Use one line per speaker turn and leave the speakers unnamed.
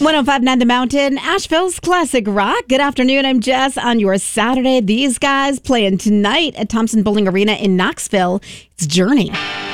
105.9 The Mountain, Asheville's classic rock. Good afternoon. I'm Jess on your Saturday. These guys playing tonight at Thompson Bowling Arena in Knoxville. It's Journey.